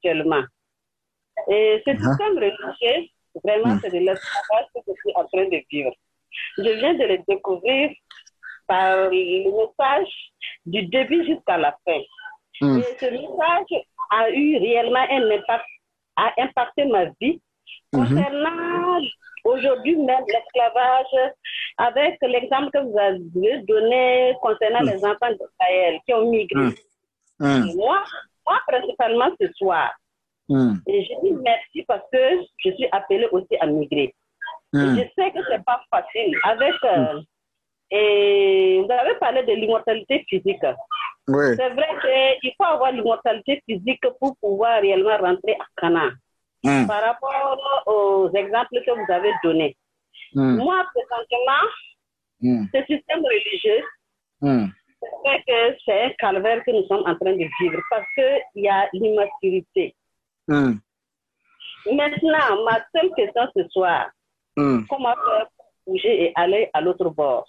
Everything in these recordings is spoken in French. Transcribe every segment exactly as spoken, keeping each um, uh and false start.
actuellement. Et ce Uh-huh. système religieux, vraiment, Mm. c'est de l'esclavage que je suis en train de vivre. Je viens de le découvrir par le message du début jusqu'à la fin. Mm. Et ce message a eu réellement un impact, a impacté ma vie Mhm. concernant aujourd'hui même l'esclavage, avec l'exemple que vous avez donné concernant Mm. les enfants d'Israël qui ont migré. Mm. Mm. Et moi, moi, principalement ce soir, Mm. et je dis merci parce que je suis appelée aussi à migrer. Et Mm. je sais que ce n'est pas facile. Avec, euh, et vous avez parlé de l'immortalité physique. Oui. C'est vrai qu'il faut avoir l'immortalité physique pour pouvoir réellement rentrer à Canaan. Mm. Par rapport aux exemples que vous avez donnés. Mm. Moi, présentement, Mm. ce système religieux, Mm. c'est vrai que c'est un calvaire que nous sommes en train de vivre parce qu'il y a l'immaturité. Mm. Maintenant, ma seule question ce soir, Mm. comment faire pour bouger et aller à l'autre bord?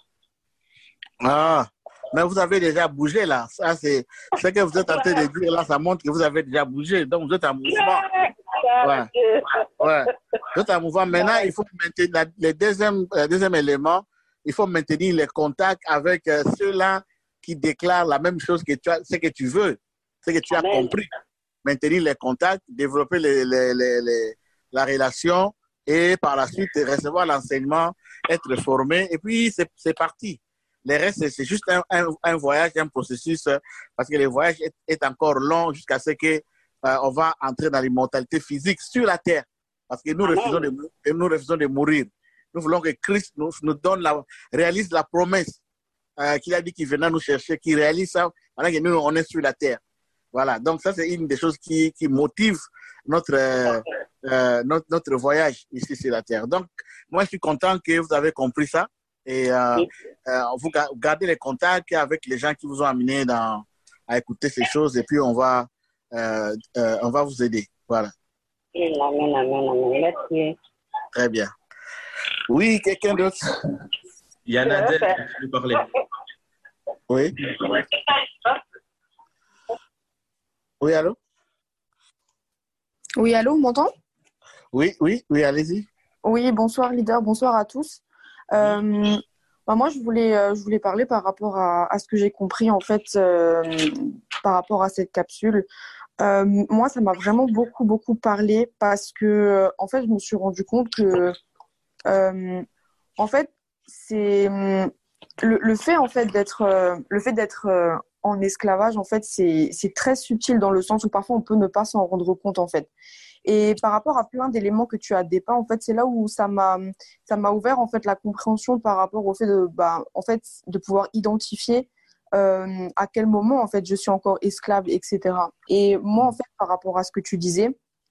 Ah, mais vous avez déjà bougé là. Ça, c'est ce que vous êtes en train de dire là, ça montre que vous avez déjà bougé. Donc, vous êtes en mouvement. Ouais. Ouais. Vous êtes en mouvement. Maintenant, il faut maintenir la- le deuxième, euh, deuxième élément, il faut maintenir les contacts avec euh, ceux-là qui déclarent la même chose que tu as, ce que tu veux, ce que tu as Amen. compris. Maintenir les contacts, développer les, les, les, les- la relation et par la suite recevoir l'enseignement, être formé et puis c'est c'est parti. Le reste, c'est- c'est juste un, un, un voyage, un processus euh, parce que le voyage est, est encore long jusqu'à ce que euh, on va entrer dans l'immortalité physique sur la terre. Parce que nous Amen. refusons de, mou- et nous refusons de mourir. Nous voulons que Christ nous, nous donne la, réalise la promesse euh, qu'il a dit qu'il venait nous chercher, qu'il réalise ça pendant que nous, on est sur la terre. Voilà, donc ça, c'est une des choses qui, qui motive notre, euh, euh, notre, notre voyage ici sur la terre. Donc, moi, je suis content que vous avez compris ça et euh, euh, vous ga- gardez les contacts avec les gens qui vous ont amené dans, à écouter ces choses et puis on va, euh, euh, on va vous aider. Voilà, Amen, amen, amen. Merci. très bien. Oui, quelqu'un d'autre? Il y a Nadège qui veut parler. Oui, oui, allô? Oui, allô, on m'entend? Oui, oui, oui, allez-y. Oui, bonsoir leader, bonsoir à tous. Euh, bah, moi, je voulais, euh, je voulais parler par rapport à, à ce que j'ai compris en fait euh, par rapport à cette capsule. Euh, moi, ça m'a vraiment beaucoup, beaucoup parlé parce que euh, en fait, je me suis rendu compte que euh, en fait, c'est hum, le, le fait en fait d'être euh, le fait d'être euh, en esclavage en fait, c'est c'est très subtil dans le sens où parfois on peut ne pas s'en rendre compte en fait. Et par rapport à plein d'éléments que tu as dépeints, en fait, c'est là où ça m'a, ça m'a ouvert en fait la compréhension par rapport au fait de, bah, en fait, de pouvoir identifier euh, à quel moment en fait je suis encore esclave, et cetera. Et moi, en fait, par rapport à ce que tu disais,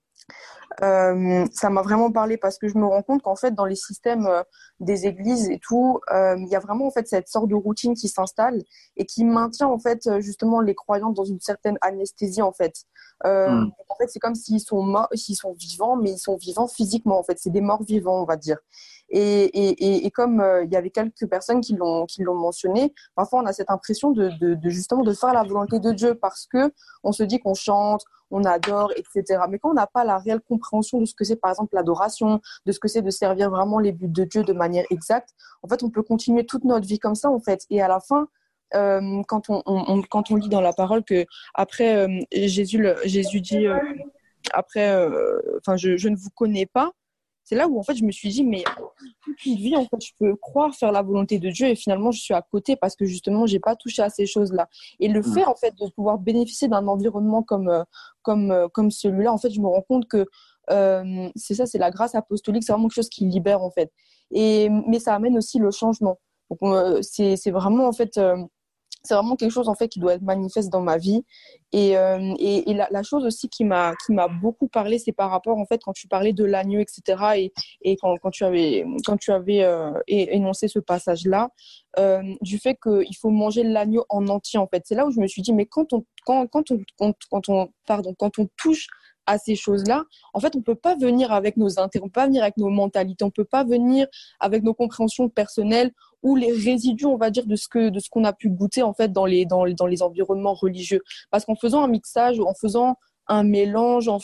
euh, ça m'a vraiment parlé parce que je me rends compte qu'en fait, dans les systèmes euh, des églises et tout, euh, il y a vraiment en fait cette sorte de routine qui s'installe et qui maintient en fait euh, justement les croyants dans une certaine anesthésie en fait. Euh, Mm. En fait, c'est comme s'ils sont morts, s'ils sont vivants, mais ils sont vivants physiquement en fait. C'est des morts vivants, on va dire. Et, et, et, et comme euh, il y avait quelques personnes qui l'ont qui l'ont mentionné, parfois on a cette impression de, de, de justement de faire la volonté de Dieu parce que on se dit qu'on chante, on adore, et cetera. Mais quand on n'a pas la réelle compréhension de ce que c'est, par exemple, l'adoration, de ce que c'est de servir vraiment les buts de Dieu de manière exacte, en fait, on peut continuer toute notre vie comme ça, en fait. Et à la fin, euh, quand, on, on, on, quand on lit dans la parole que après euh, Jésus, le, Jésus dit, euh, après, enfin, euh, je, je ne vous connais pas, c'est là où en fait je me suis dit mais toute une vie en fait je peux croire faire la volonté de Dieu et finalement je suis à côté parce que justement j'ai pas touché à ces choses-là et le fait en fait de pouvoir bénéficier d'un environnement comme euh, comme euh, comme celui-là en fait je me rends compte que euh, c'est ça, c'est la grâce apostolique, c'est vraiment quelque chose qui libère en fait et mais ça amène aussi le changement. Donc euh, c'est c'est vraiment en fait euh, c'est vraiment quelque chose en fait qui doit être manifeste dans ma vie et, euh, et, et la, la chose aussi qui m'a qui m'a beaucoup parlé, c'est par rapport en fait quand tu parlais de l'agneau, etc. et, et quand, quand tu avais quand tu avais euh, énoncé ce passage là euh, du fait qu'il faut manger l'agneau en entier en fait. C'est là où je me suis dit mais quand on quand, quand on quand, quand on pardon quand on touche à ces choses-là, en fait, on peut pas venir avec nos intérêts, on peut pas venir avec nos mentalités, on peut pas venir avec nos compréhensions personnelles ou les résidus, on va dire, de ce que de ce qu'on a pu goûter en fait dans les dans, dans les environnements religieux. Parce qu'en faisant un mixage, en faisant un mélange, en